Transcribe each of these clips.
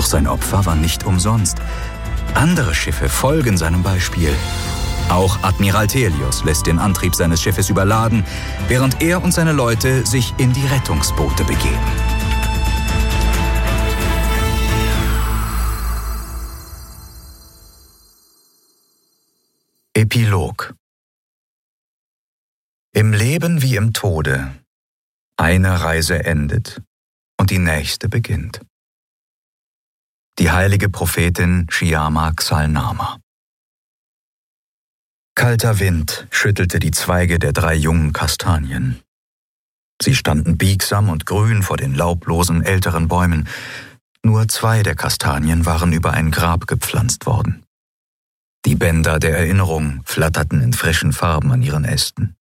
Doch sein Opfer war nicht umsonst. Andere Schiffe folgen seinem Beispiel. Auch Admiral Thelios lässt den Antrieb seines Schiffes überladen, während er und seine Leute sich in die Rettungsboote begeben. Epilog. Im Leben wie im Tode. Eine Reise endet und die nächste beginnt. Die heilige Prophetin Shyama Xalnama. Kalter Wind schüttelte die Zweige der 3 jungen Kastanien. Sie standen biegsam und grün vor den laublosen älteren Bäumen. Nur 2 der Kastanien waren über ein Grab gepflanzt worden. Die Bänder der Erinnerung flatterten in frischen Farben an ihren Ästen.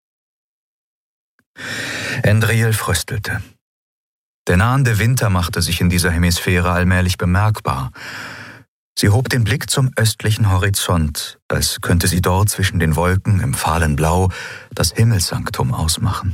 Endriel fröstelte. Der nahende Winter machte sich in dieser Hemisphäre allmählich bemerkbar. Sie hob den Blick zum östlichen Horizont, als könnte sie dort zwischen den Wolken im fahlen Blau das Himmelssanktum ausmachen.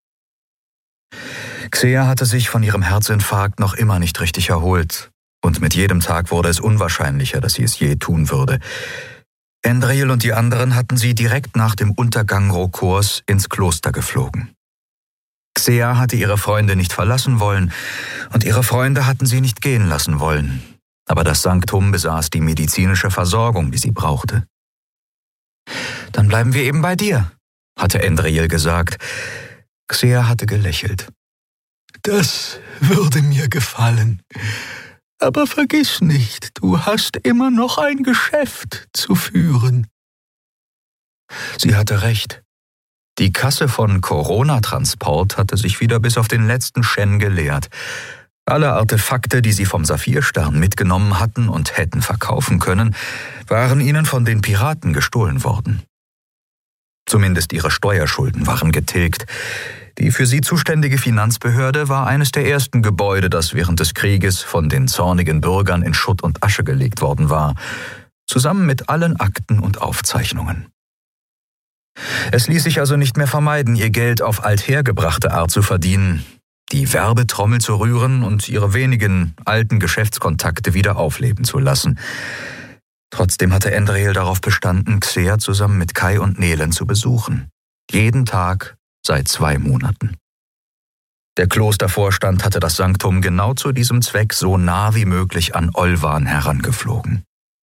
Xea hatte sich von ihrem Herzinfarkt noch immer nicht richtig erholt, und mit jedem Tag wurde es unwahrscheinlicher, dass sie es je tun würde. Endriel und die anderen hatten sie direkt nach dem Untergang Rokors ins Kloster geflogen. Xea hatte ihre Freunde nicht verlassen wollen, und ihre Freunde hatten sie nicht gehen lassen wollen. Aber das Sanktum besaß die medizinische Versorgung, die sie brauchte. »Dann bleiben wir eben bei dir«, hatte Endriel gesagt. Xea hatte gelächelt. »Das würde mir gefallen. Aber vergiss nicht, du hast immer noch ein Geschäft zu führen.« Sie hatte recht. Die Kasse von Corona-Transport hatte sich wieder bis auf den letzten Shen geleert. Alle Artefakte, die sie vom Saphirstern mitgenommen hatten und hätten verkaufen können, waren ihnen von den Piraten gestohlen worden. Zumindest ihre Steuerschulden waren getilgt. Die für sie zuständige Finanzbehörde war eines der ersten Gebäude, das während des Krieges von den zornigen Bürgern in Schutt und Asche gelegt worden war, zusammen mit allen Akten und Aufzeichnungen. Es ließ sich also nicht mehr vermeiden, ihr Geld auf althergebrachte Art zu verdienen, die Werbetrommel zu rühren und ihre wenigen alten Geschäftskontakte wieder aufleben zu lassen. Trotzdem hatte Endriel darauf bestanden, Xea zusammen mit Kai und Nelen zu besuchen. Jeden Tag seit 2 Monaten. Der Klostervorstand hatte das Sanktum genau zu diesem Zweck so nah wie möglich an Olvan herangeflogen.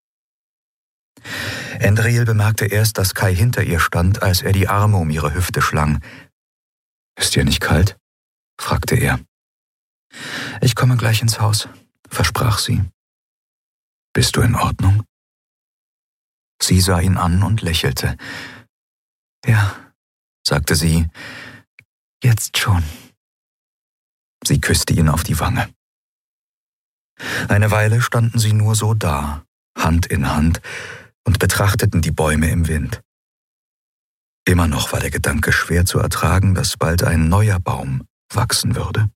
Endriel bemerkte erst, dass Kai hinter ihr stand, als er die Arme um ihre Hüfte schlang. »Ist dir nicht kalt?« fragte er. »Ich komme gleich ins Haus«, versprach sie. »Bist du in Ordnung?« Sie sah ihn an und lächelte. »Ja«, sagte sie, »jetzt schon.« Sie küsste ihn auf die Wange. Eine Weile standen sie nur so da, Hand in Hand, und betrachteten die Bäume im Wind. Immer noch war der Gedanke schwer zu ertragen, dass bald ein neuer Baum wachsen würde.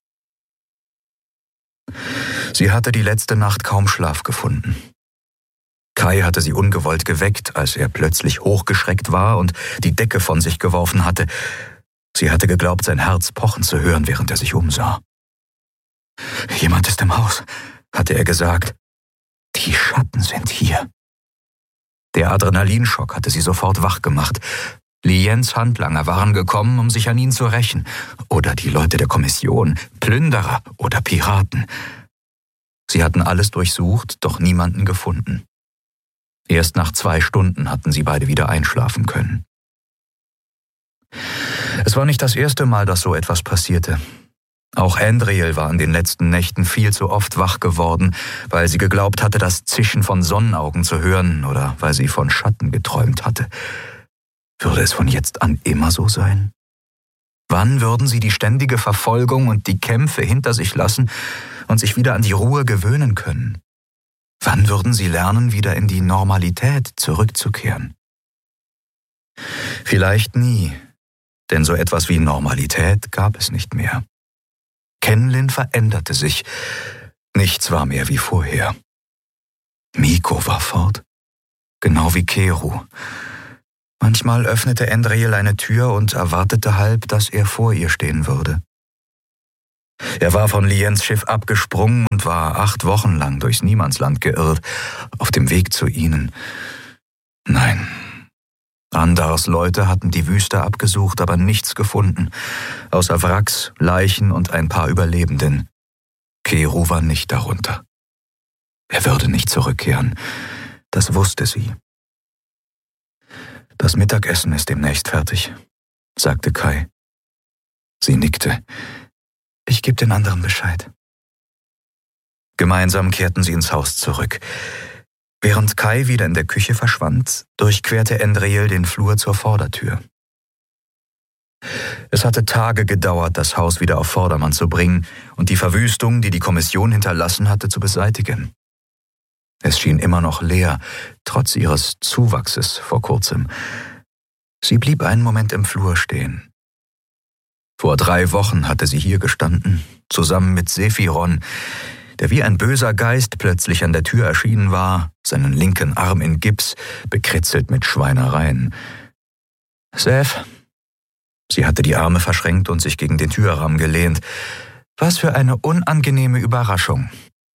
Sie hatte die letzte Nacht kaum Schlaf gefunden. Kai hatte sie ungewollt geweckt, als er plötzlich hochgeschreckt war und die Decke von sich geworfen hatte. Sie hatte geglaubt, sein Herz pochen zu hören, während er sich umsah. »Jemand ist im Haus«, hatte er gesagt. »Die Schatten sind hier.« Der Adrenalinschock hatte sie sofort wach gemacht. Liens Handlanger waren gekommen, um sich an ihn zu rächen. Oder die Leute der Kommission, Plünderer oder Piraten. Sie hatten alles durchsucht, doch niemanden gefunden. Erst nach 2 Stunden hatten sie beide wieder einschlafen können. Es war nicht das erste Mal, dass so etwas passierte. Auch Endriel war in den letzten Nächten viel zu oft wach geworden, weil sie geglaubt hatte, das Zischen von Sonnenaugen zu hören oder weil sie von Schatten geträumt hatte. Würde es von jetzt an immer so sein? Wann würden sie die ständige Verfolgung und die Kämpfe hinter sich lassen und sich wieder an die Ruhe gewöhnen können? Wann würden sie lernen, wieder in die Normalität zurückzukehren? Vielleicht nie, denn so etwas wie Normalität gab es nicht mehr. Kenlin veränderte sich. Nichts war mehr wie vorher. Miko war fort, genau wie Keru. Manchmal öffnete Endriel eine Tür und erwartete halb, dass er vor ihr stehen würde. Er war von Liens Schiff abgesprungen und und war 8 Wochen lang durchs Niemandsland geirrt, auf dem Weg zu ihnen. Nein. Andars Leute hatten die Wüste abgesucht, aber nichts gefunden, außer Wracks, Leichen und ein paar Überlebenden. Keru war nicht darunter. Er würde nicht zurückkehren, das wusste sie. »Das Mittagessen ist demnächst fertig«, sagte Kai. Sie nickte. »Ich gebe den anderen Bescheid.« Gemeinsam kehrten sie ins Haus zurück. Während Kai wieder in der Küche verschwand, durchquerte Endrejel den Flur zur Vordertür. Es hatte Tage gedauert, das Haus wieder auf Vordermann zu bringen und die Verwüstung, die die Kommission hinterlassen hatte, zu beseitigen. Es schien immer noch leer, trotz ihres Zuwachses vor kurzem. Sie blieb einen Moment im Flur stehen. Vor 3 Wochen hatte sie hier gestanden, zusammen mit Sephiron, der wie ein böser Geist plötzlich an der Tür erschienen war, seinen linken Arm in Gips, bekritzelt mit Schweinereien. »Seph«, sie hatte die Arme verschränkt und sich gegen den Türrahmen gelehnt, »was für eine unangenehme Überraschung.«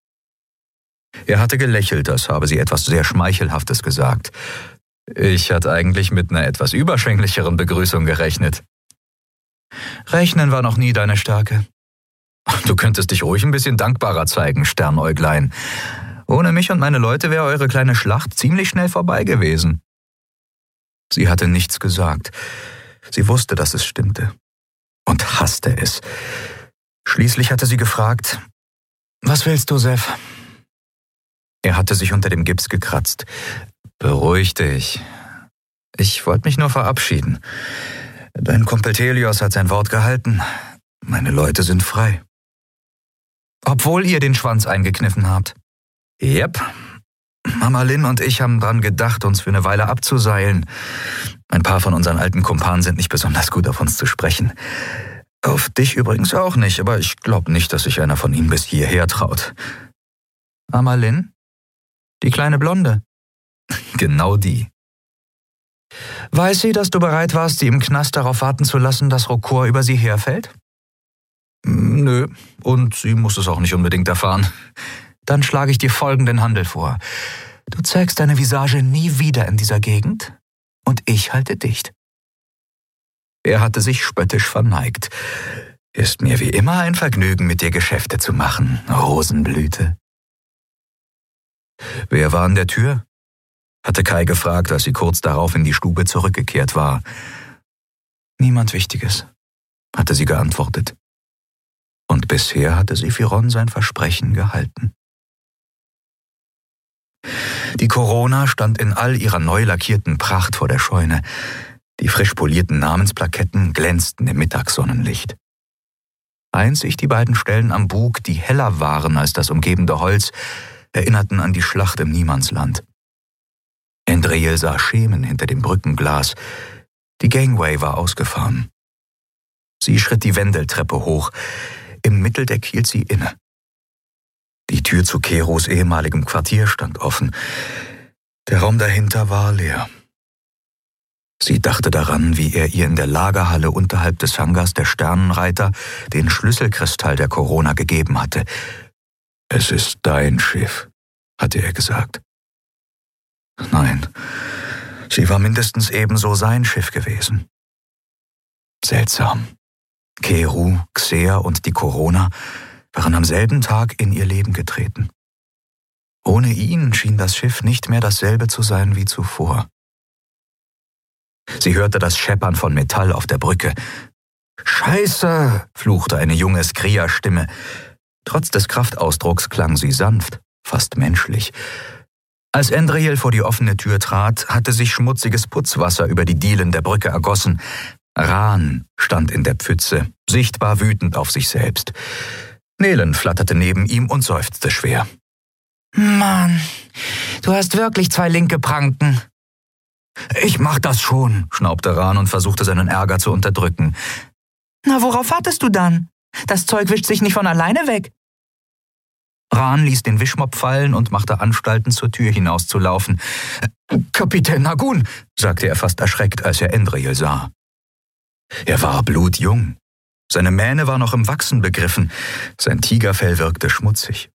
Er hatte gelächelt, als habe sie etwas sehr Schmeichelhaftes gesagt. »Ich hatte eigentlich mit einer etwas überschwänglicheren Begrüßung gerechnet.« »Rechnen war noch nie deine Stärke. Du könntest dich ruhig ein bisschen dankbarer zeigen, Sternäuglein. Ohne mich und meine Leute wäre eure kleine Schlacht ziemlich schnell vorbei gewesen.« Sie hatte nichts gesagt. Sie wusste, dass es stimmte. Und hasste es. Schließlich hatte sie gefragt, »Was willst du, Seph?« Er hatte sich unter dem Gips gekratzt. »Beruhig dich. Ich wollte mich nur verabschieden. Dein Kumpel Telios hat sein Wort gehalten. Meine Leute sind frei.« »Obwohl ihr den Schwanz eingekniffen habt?« »Yep. Mama Lynn und ich haben dran gedacht, uns für eine Weile abzuseilen. Ein paar von unseren alten Kumpanen sind nicht besonders gut auf uns zu sprechen. Auf dich übrigens auch nicht, aber ich glaube nicht, dass sich einer von ihnen bis hierher traut.« »Mama Lynn? Die kleine Blonde?« »Genau die.« »Weiß sie, dass du bereit warst, sie im Knast darauf warten zu lassen, dass Rokor über sie herfällt?« »Nö, und sie muss es auch nicht unbedingt erfahren.« »Dann schlage ich dir folgenden Handel vor. Du zeigst deine Visage nie wieder in dieser Gegend und ich halte dicht.« Er hatte sich spöttisch verneigt. »Ist mir wie immer ein Vergnügen, mit dir Geschäfte zu machen, Rosenblüte.« »Wer war an der Tür?« hatte Kai gefragt, als sie kurz darauf in die Stube zurückgekehrt war. »Niemand Wichtiges«, hatte sie geantwortet. Und bisher hatte Sephiron sein Versprechen gehalten. Die Corona stand in all ihrer neu lackierten Pracht vor der Scheune. Die frisch polierten Namensplaketten glänzten im Mittagssonnenlicht. Einzig die beiden Stellen am Bug, die heller waren als das umgebende Holz, erinnerten an die Schlacht im Niemandsland. Endrejel sah Schemen hinter dem Brückenglas. Die Gangway war ausgefahren. Sie schritt die Wendeltreppe hoch. Im Mitteldeck hielt sie inne. Die Tür zu Kerus ehemaligem Quartier stand offen. Der Raum dahinter war leer. Sie dachte daran, wie er ihr in der Lagerhalle unterhalb des Hangars der Sternenreiter den Schlüsselkristall der Corona gegeben hatte. »Es ist dein Schiff«, hatte er gesagt. Nein, sie war mindestens ebenso sein Schiff gewesen. Seltsam. Keru, Xer und die Corona waren am selben Tag in ihr Leben getreten. Ohne ihn schien das Schiff nicht mehr dasselbe zu sein wie zuvor. Sie hörte das Scheppern von Metall auf der Brücke. »Scheiße«, fluchte eine junge Skria-Stimme. Trotz des Kraftausdrucks klang sie sanft, fast menschlich. Als Endrejel vor die offene Tür trat, hatte sich schmutziges Putzwasser über die Dielen der Brücke ergossen. Ran stand in der Pfütze, sichtbar wütend auf sich selbst. Nelen flatterte neben ihm und seufzte schwer. »Mann, du hast wirklich 2 linke Pranken.« »Ich mach das schon«, schnaubte Ran und versuchte seinen Ärger zu unterdrücken. »Na, worauf wartest du dann? Das Zeug wischt sich nicht von alleine weg.« Ran ließ den Wischmopp fallen und machte Anstalten, zur Tür hinauszulaufen. »Kapitän Nagun«, sagte er fast erschreckt, als er Endrejel sah. Er war blutjung. Seine Mähne war noch im Wachsen begriffen. Sein Tigerfell wirkte schmutzig.